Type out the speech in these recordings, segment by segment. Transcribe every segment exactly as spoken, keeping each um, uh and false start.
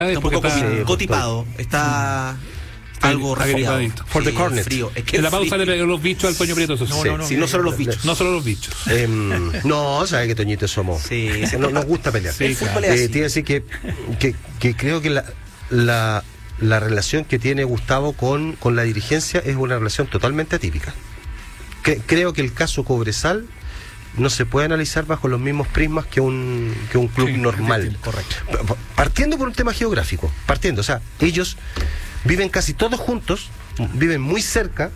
Está un poco está, cotipado, está mm. algo resfriado. For the cornet. Frío. Es que en la frío. pausa le pegó los bichos al Toño Prieto. No, sí, no, no, sí, no solo los bichos. No solo los bichos. Eh, no, sabes que Toñito somos. Sí, no, nos gusta pelear. Sí, claro. eh, Tiene que decir que, que, que creo que la, la, la relación que tiene Gustavo con, con la dirigencia es una relación totalmente atípica. Que, creo que el caso Cobresal no se puede analizar bajo los mismos prismas que un que un club sí, normal. Correcto. Partiendo por un tema geográfico, partiendo, o sea, ellos viven casi todos juntos, viven muy cerca,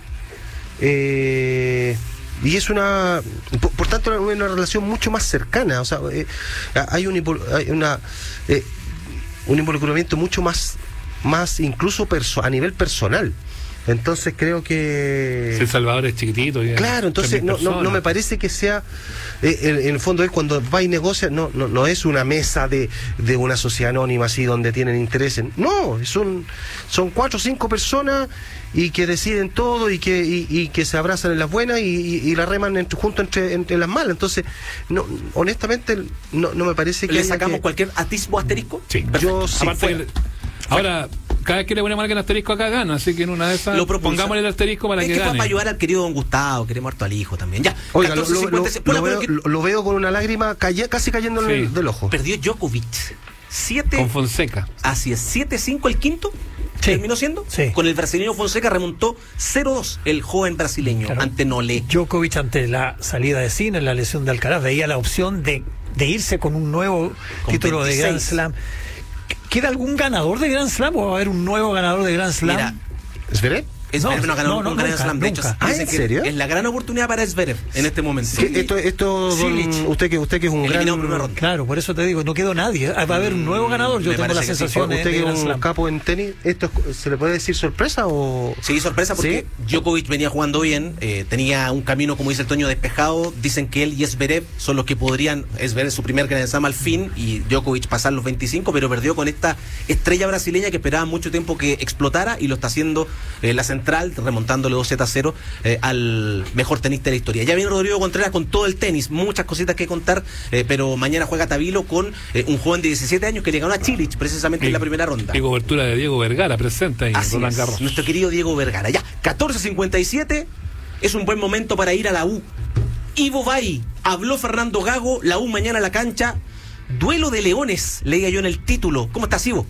eh, y es una, por, por tanto, una, una relación mucho más cercana. O sea, eh, hay un hay una eh, un involucramiento mucho más más incluso perso- a nivel personal. Entonces creo que... El Salvador es chiquitito. Ya, claro, entonces no, no, no me parece que sea... Eh, en, en el fondo él cuando va y negocia, no no no es una mesa de, de una sociedad anónima así donde tienen intereses. No, son, son cuatro o cinco personas y que deciden todo y que y, y que se abrazan en las buenas y, y, y la reman entre, junto entre, entre las malas. Entonces, no honestamente, no, no me parece que... ¿Le sacamos que... cualquier atisbo asterisco? Sí. Perfecto. Yo sí. Aparte que, ahora... Cada vez que le ponemos el asterisco acá gana, así que en una de esas lo pongámosle el asterisco para es que, que gane. para ayudar al querido don Gustavo, queremos harto al hijo también. Ya, oiga, lo, lo, lo, lo, veo, lo veo con una lágrima calle, casi cayendo sí. del, del ojo. Perdió Djokovic. Siete, con Fonseca. Así es, siete cinco el quinto. Sí. ¿Terminó siendo? Sí. Con el brasileño Fonseca remontó cero dos el joven brasileño, claro, ante Nolé. Djokovic, ante la salida de Sinner, la lesión de Alcaraz, veía la opción de, de irse con un nuevo con título veintiséis de Grand Slam. ¿Queda algún ganador de Grand Slam o va a haber un nuevo ganador de Grand Slam? Mira, ¿Zverev? Zverev no, no ganó no, no, un Grand nunca, Slam, de nunca. hecho. ¿Ah, en serio? Es la gran oportunidad para Zverev en este momento. Sí, esto, esto don, usted que usted que es un eliminado gran... Claro, por eso te digo, no quedó nadie. Va a haber un nuevo ganador, yo Me tengo la sensación sí. de... ¿Usted que es un Slam. capo en tenis, esto se le puede decir sorpresa o...? Sí, sorpresa porque ¿sí? Djokovic venía jugando bien, eh, tenía un camino, como dice el Toño, despejado. Dicen que él y Zverev son los que podrían, Zverev su primer Grand Slam al fin y Djokovic pasar los veinticinco, pero perdió con esta estrella brasileña que esperaba mucho tiempo que explotara y lo está haciendo eh, la central, remontándole dos a cero eh, al mejor tenista de la historia. Ya viene Rodrigo Contreras con todo el tenis, muchas cositas que contar, eh, pero mañana juega Tabilo con eh, un joven de diecisiete años que le ganó a Chilich precisamente y, en la primera ronda. Y cobertura de Diego Vergara presente ahí en Roland Garros. Nuestro querido Diego Vergara. Ya, catorce cincuenta y siete es un buen momento para ir a la U. Ivo Vai, habló Fernando Gago, la U mañana a la cancha. Duelo de leones, leía yo en el título. ¿Cómo estás, Ivo?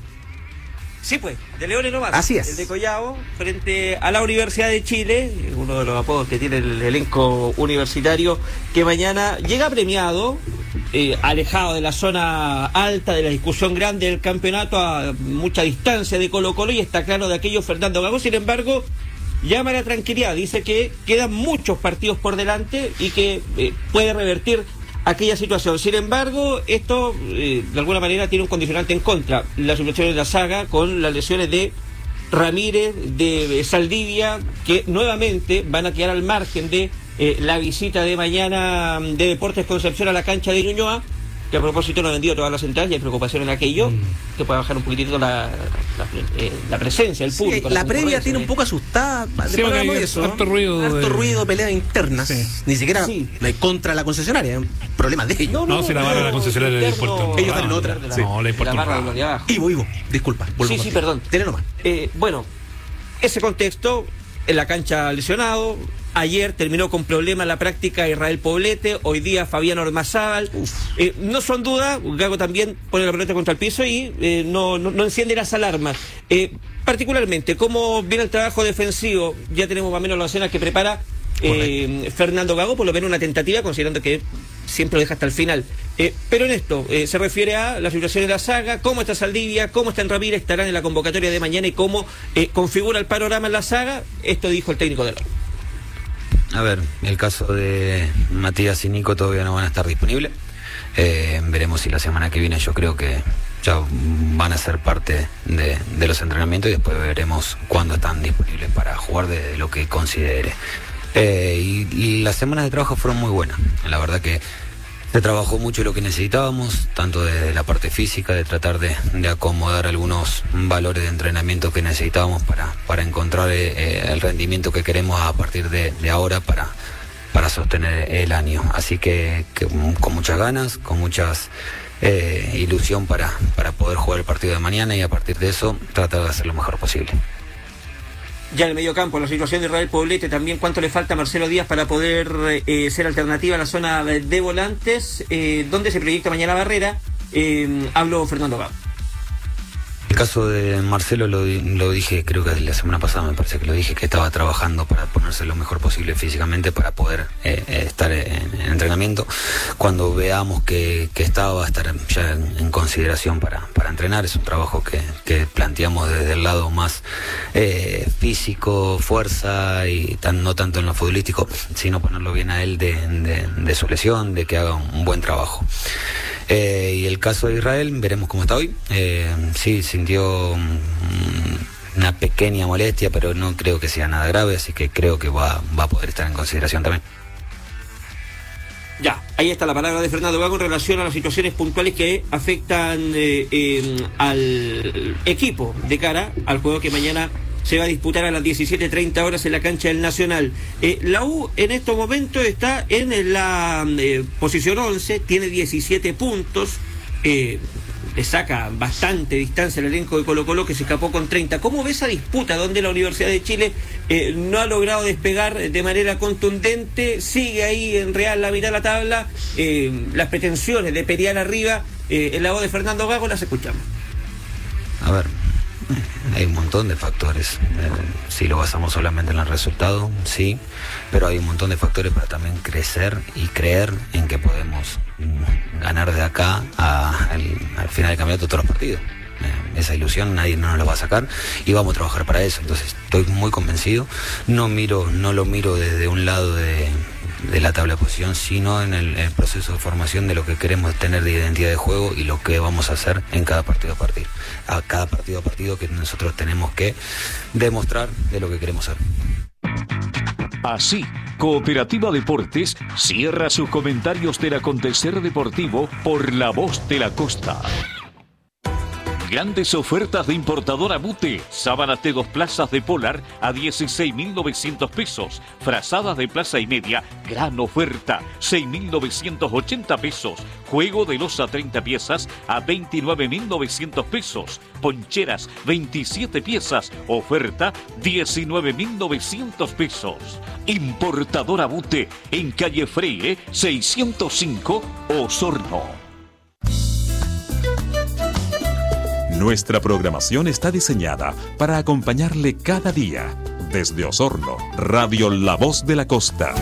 Sí, pues, de Leones nomás. Así es. El de Collao, frente a la Universidad de Chile, uno de los apodos que tiene el elenco universitario, que mañana llega premiado, eh, alejado de la zona alta, de la discusión grande del campeonato, a mucha distancia de Colo Colo, y está claro de aquello Fernando Gago. Sin embargo, llama a la tranquilidad, dice que quedan muchos partidos por delante y que eh, puede revertir aquella situación. Sin embargo, esto eh, de alguna manera tiene un condicionante en contra. Las situaciones de la saga con las lesiones de Ramírez, de Saldivia, que nuevamente van a quedar al margen de eh, la visita de mañana de Deportes Concepción a la cancha de Ñuñoa, que a propósito no ha vendido todas las entradas y hay preocupación en aquello, mm. que puede bajar un poquitito la, la, eh, la presencia del público. Sí, la, la previa tiene un poco asustada, sí, de eso, harto ruido, harto de... ruido, peleas internas, sí. Ni siquiera sí. contra la concesionaria, problemas de ellos. No, no, no si la barra de la concesionaria le importa. Ellos están en otra. Sí. No, le importa. La barra de abajo. Ivo, Ivo, disculpa. Sí, sí, perdón. Tiene nomás. Eh, bueno, ese contexto, en la cancha lesionado. Ayer terminó con problemas en la práctica Israel Poblete, hoy día Fabián Ormazábal. Eh, no son dudas, Gago también pone la pelota contra el piso y eh, no, no, no enciende las alarmas. Eh, particularmente, ¿cómo viene el trabajo defensivo? Ya tenemos más o menos la escena que prepara eh, Fernando Gago, por lo menos una tentativa, considerando que siempre lo deja hasta el final. Eh, pero en esto, eh, se refiere a la situación de la saga, cómo está Saldivia, cómo está en Ramírez, estarán en la convocatoria de mañana y cómo eh, configura el panorama en la saga. Esto dijo el técnico de la U. A ver, el caso de Matías y Nico todavía no van a estar disponibles. Eh, veremos si la semana que viene, yo creo que ya van a ser parte de, de los entrenamientos y después veremos cuándo están disponibles para jugar de, de lo que considere. Eh, y, y las semanas de trabajo fueron muy buenas. La verdad que se trabajó mucho lo que necesitábamos, tanto de la parte física, de tratar de, de acomodar algunos valores de entrenamiento que necesitábamos para, para encontrar eh, el rendimiento que queremos a partir de, de ahora para, para sostener el año. Así que, que con muchas ganas, con muchas eh, ilusión para, para poder jugar el partido de mañana y a partir de eso tratar de hacer lo mejor posible. Ya en el medio campo, la situación de Israel Poblete, también cuánto le falta a Marcelo Díaz para poder eh, ser alternativa a la zona de volantes, eh, ¿dónde se proyecta mañana Barrera? Eh, hablo Fernando Gago. El caso de Marcelo lo, lo dije, creo que la semana pasada me parece que lo dije, que estaba trabajando para ponerse lo mejor posible físicamente para poder eh, estar en, en entrenamiento. Cuando veamos que, que estaba, va a estar ya en, en consideración para, para entrenar. Es un trabajo que, que planteamos desde el lado más eh, físico, fuerza y tan, no tanto en lo futbolístico, sino ponerlo bien a él de, de, de su lesión, de que haga un, un buen trabajo. Eh, y el caso de Israel, veremos cómo está hoy. Eh, sí, sintió um, una pequeña molestia, pero no creo que sea nada grave, así que creo que va, va a poder estar en consideración también. Ya, ahí está la palabra de Fernando Gago en relación a las situaciones puntuales que afectan eh, eh, al equipo de cara al juego que mañana se va a disputar a las diecisiete treinta horas en la cancha del Nacional. Eh, la U en estos momentos está en la eh, posición once, tiene diecisiete puntos, eh, le saca bastante distancia al elenco de Colo Colo, que se escapó con treinta. ¿Cómo ves esa disputa donde la Universidad de Chile eh, no ha logrado despegar de manera contundente? Sigue ahí en Real la mitad de la tabla, eh, las pretensiones de pelear arriba, eh, en la voz de Fernando Gago las escuchamos. A ver, hay un montón de factores. Eh, si lo basamos solamente en el resultado, sí, pero hay un montón de factores para también crecer y creer en que podemos mm, ganar de acá a, al, al final del campeonato todos los partidos. Eh, esa ilusión nadie no nos la va a sacar y vamos a trabajar para eso. Entonces estoy muy convencido. No miro, no lo miro desde un lado de, de la tabla de posición, sino en el, el proceso de formación de lo que queremos tener de identidad de juego y lo que vamos a hacer en cada partido a partido. A cada partido a partido que nosotros tenemos que demostrar de lo que queremos ser. Así, Cooperativa Deportes cierra sus comentarios del acontecer deportivo por La Voz de la Costa. Grandes ofertas de importadora Bute. Sábanas de dos plazas de Polar a dieciséis mil novecientos pesos. Frazadas de plaza y media, gran oferta, seis mil novecientos ochenta pesos. Juego de loza treinta piezas a veintinueve mil novecientos pesos. Poncheras veintisiete piezas, oferta diecinueve mil novecientos pesos. Importadora Bute en calle Freire seiscientos cinco, Osorno. Nuestra programación está diseñada para acompañarle cada día. Desde Osorno, Radio La Voz de la Costa.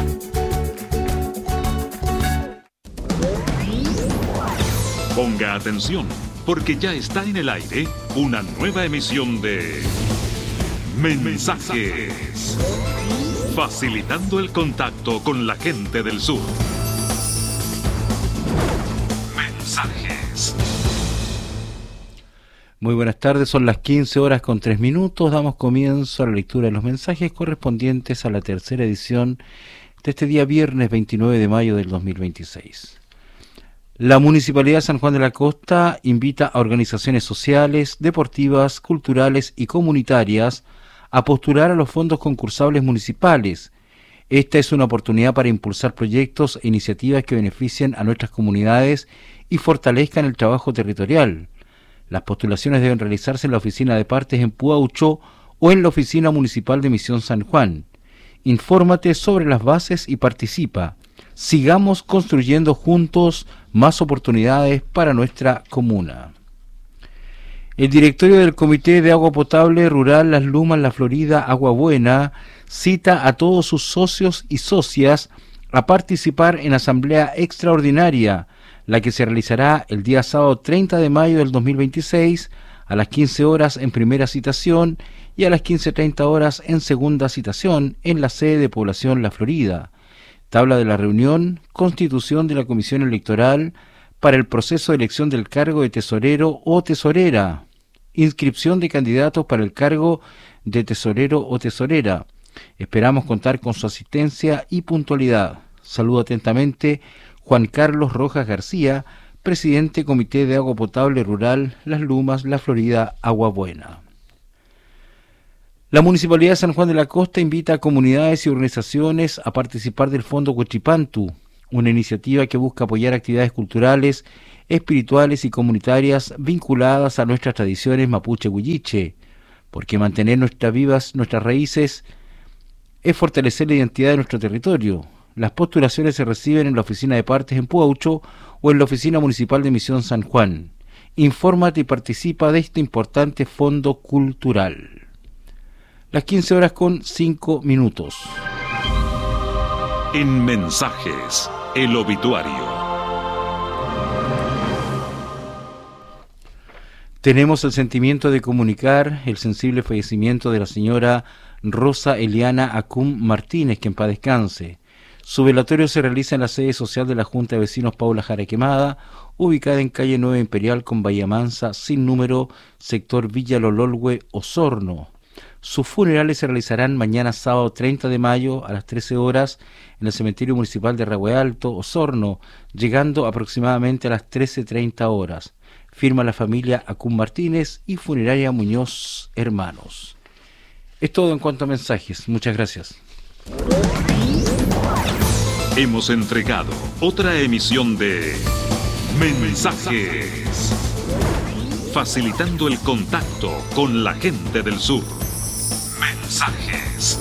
Ponga atención, porque ya está en el aire una nueva emisión de Mensajes, facilitando el contacto con la gente del sur. Mensajes. Muy buenas tardes, son las quince horas con tres minutos, damos comienzo a la lectura de los mensajes correspondientes a la tercera edición de este día viernes veintinueve de mayo del dos mil veintiséis. La Municipalidad de San Juan de la Costa invita a organizaciones sociales, deportivas, culturales y comunitarias a postular a los fondos concursables municipales. Esta es una oportunidad para impulsar proyectos e iniciativas que beneficien a nuestras comunidades y fortalezcan el trabajo territorial. Las postulaciones deben realizarse en la oficina de partes en Puaucho o en la oficina municipal de Misión San Juan. Infórmate sobre las bases y participa. Sigamos construyendo juntos más oportunidades para nuestra comuna. El directorio del Comité de Agua Potable Rural Las Lumas La Florida Agua Buena cita a todos sus socios y socias a participar en asamblea extraordinaria, la que se realizará el día sábado treinta de mayo del dos mil veintiséis a las quince horas en primera citación y a las quince treinta horas en segunda citación en la sede de Población La Florida. Tabla de la reunión, constitución de la Comisión Electoral para el proceso de elección del cargo de tesorero o tesorera, inscripción de candidatos para el cargo de tesorero o tesorera. Esperamos contar con su asistencia y puntualidad. Saludo atentamente Juan Carlos Rojas García, presidente Comité de Agua Potable Rural Las Lumas, La Florida, Agua Buena. La Municipalidad de San Juan de la Costa invita a comunidades y organizaciones a participar del Fondo Cochipantu, una iniciativa que busca apoyar actividades culturales, espirituales y comunitarias vinculadas a nuestras tradiciones mapuche huilliche, porque mantener nuestras vivas, nuestras raíces, es fortalecer la identidad de nuestro territorio. Las postulaciones se reciben en la oficina de partes en Puaucho o en la oficina municipal de Misión San Juan. Infórmate y participa de este importante fondo cultural. Las quince horas con cinco minutos. En Mensajes, el obituario. Tenemos el sentimiento de comunicar el sensible fallecimiento de la señora Rosa Eliana Acum Martínez, que en paz descanse. Su velatorio se realiza en la sede social de la Junta de Vecinos Paula Jara Quemada, ubicada en calle nueve Imperial con Bahía Mansa, sin número, sector Villa Lololhue, Osorno. Sus funerales se realizarán mañana sábado treinta de mayo a las trece horas en el cementerio municipal de Rahue Alto, Osorno, llegando aproximadamente a las trece treinta horas. Firma la familia Acum Martínez y Funeraria Muñoz Hermanos. Es todo en cuanto a mensajes. Muchas gracias. Hemos entregado otra emisión de Mensajes, facilitando el contacto con la gente del sur. Mensajes.